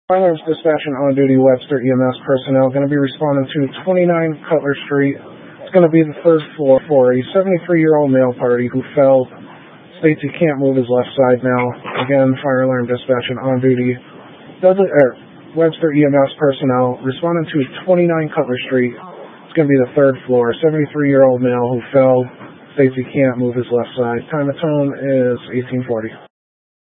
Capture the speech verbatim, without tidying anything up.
Firearms dispatch and on-duty Webster E M S personnel going to be responding to twenty-nine Cutler Street. It's going to be the third floor for a seventy-three-year-old male party who fell. States he can't move his left side now. Again, fire alarm dispatch and on-duty Dudley, er, Webster E M S personnel responding to twenty-nine Cutler Street. It's going to be the third floor. seventy-three-year-old male who fell. States he can't move his left side. Time of tone is eighteen forty.